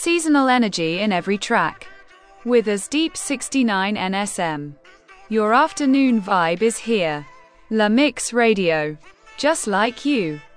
seasonal energy in every track. With as deep 69 NSM. Your afternoon vibe is here. La Mix Radio. Just like you.